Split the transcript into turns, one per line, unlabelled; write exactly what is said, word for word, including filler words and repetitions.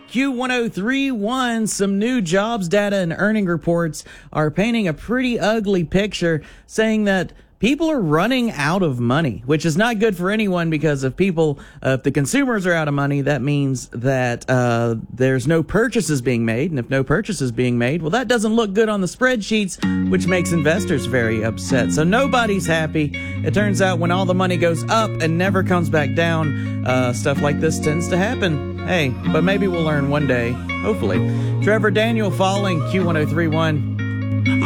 Q ten thirty-one, some new jobs data and earning reports are painting a pretty ugly picture, saying that people are running out of money, which is not good for anyone, because if people, uh, if the consumers are out of money, that means that uh, there's no purchases being made. And if no purchases being made, well, that doesn't look good on the spreadsheets, which makes investors very upset. So nobody's happy. It turns out when all the money goes up and never comes back down, uh, stuff like this tends to happen. Hey, but maybe we'll learn one day, hopefully. Trevor Daniel Falling, Q ten thirty-one.